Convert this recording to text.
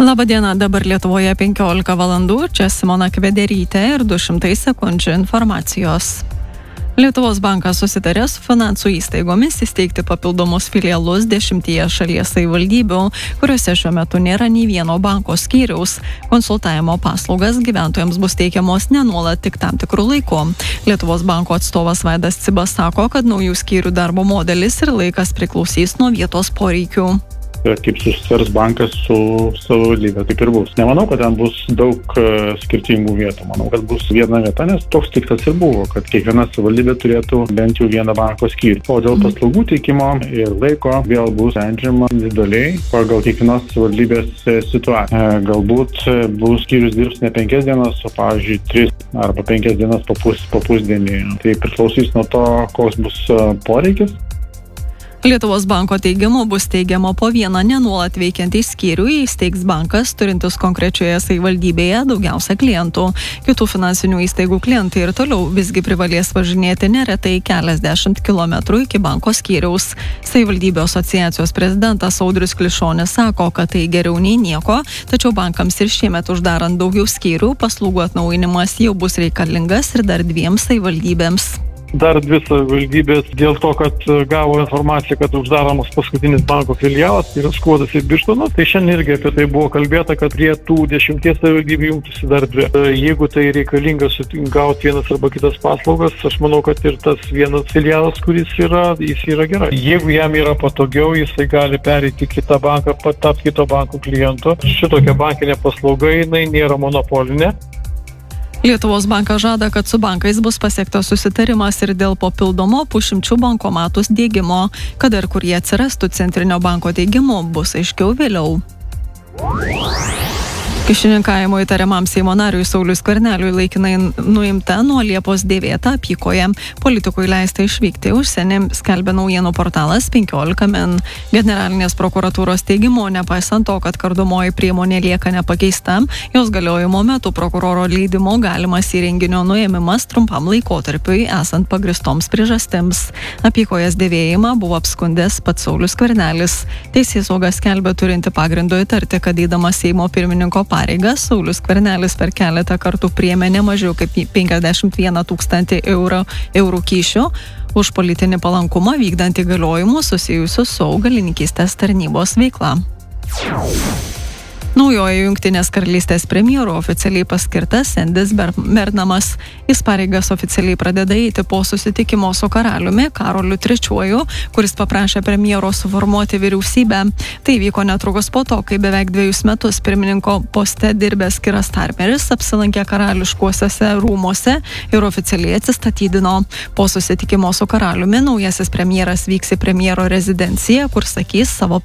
Labadiena, dabar Lietuvoje 15 valandų, čia Simona Kvederytė ir 200 sekundžių informacijos. Lietuvos bankas susitarė su finansų įstaigomis įsteigti papildomus filialus 10 šalies savivaldybių, kuriuose šiuo metu nėra nei vieno banko skyriaus. Konsultavimo paslaugas gyventojams bus teikiamos ne nuolat, tik tam tikrų laikų. Lietuvos banko atstovas Vaidas Cibas sako, kad naujų skyrių darbo modelis ir laikas priklausys nuo vietos poreikių. Kaip susitars bankas su savivaldybė, taip ir bus. Nemanau, kad ten bus daug skirtingų vietų. Manau, kad bus viena vieta, nes toks tikslas ir buvo, kad kiekviena savivaldybė turėtų bent jau vieną banko skyrių. O dėl paslaugų teikimo ir laiko vėl bus sprendžiama individualiai pagal kiekvienos savivaldybės situaciją. Galbūt bus skyrius dirbs ne 5 dienas, o pavyzdžiui 3 arba 5 dienas po pusdienį. Tai priklausys nuo to, koks bus poreikis. Lietuvos banko teigimu bus teigiama po vieną nenuolat veikiantį skyrių įsteigs bankas, turintis konkrečioje savivaldybėje daugiausia klientų. Kitų finansinių įstaigų klientai ir toliau visgi privalės važinėti neretai keliasdešimt kilometrų iki banko skyriaus. Savivaldybių asociacijos prezidentas Audrius Klišonis sako, kad tai geriau nei nieko, tačiau bankams ir šiemet uždarant daugiau skyrių, paslaugų atnaujinimas jau bus reikalingas ir dar 2 savivaldybėms. Dar 2 savivaldybės dėl to, kad gavo informaciją, kad uždaromas paskutinis banko filialas, tai yra Skuodas ir Birštonas. Tai šiandien irgi apie tai buvo kalbėta, kad prie tų 10 savivaldybių jungtųsi dar 2. Jeigu tai reikalinga gauti vienas arba kitas paslaugas, aš manau, kad ir tas vienas filialas, kuris yra, jis yra gerai. Jeigu jam yra patogiau, jisai gali pereiti kitą banką, tapti kito banko klientu. Šitokia bankinė paslauga, jinai nėra monopolinė. Lietuvos bankas žada, kad su bankais bus pasiektas susitarimas ir dėl papildomo pusšimčių bankomatų diegimo. Kada ir kur jie atsirastų centrinio banko teigimu, bus aiškiau vėliau. Kyšininkavimo įtariamam Seimo nariui Sauliui Skverneliui laikinai nuimta nuo Liepos 9 apykoje. Politikui leista išvykti į užsienį, skelbia naujienų portalas 15 min. Generalinės prokuratūros teigimu, nepaisant to, kad kardomoji priemonė lieka nepakeista, jos galiojimo metu prokuroro leidimo galimas įrenginio nuėmimas trumpam laikotarpiui, esant pagristoms priežastims. Apykojas dėvėjimą buvo apskundęs pats Saulius Skvernelis. Teisėsauga skelbia turinti pagrindo įtarti, kad eidamas Seimo pirmininko pareigas, Saulius Skvernelis per keletą kartų priėmė ne mažiau kaip 51 000 eurų kyšių už politinį palankumą vykdant įgaliojimus susijusius su augalininkystės tarnybos veikla. Naujoji Jungtinės karalystės premjeru oficialiai paskirtas Endis Bernamas. Jis pareigas oficialiai pradeda eiti po susitikimo su karaliumi Karoliu III, kuris paprašė premjero suformuoti vyriausybę. Tai vyko netrukus po to, kai beveik 2 metus pirmininko poste dirbęs Kiras Starmeris apsilankė karališkuosiuose rūmuose ir oficialiai atsistatydino. Po susitikimo su karaliumi naujasis premjeras vyks į premjero rezidenciją, kur sakys savo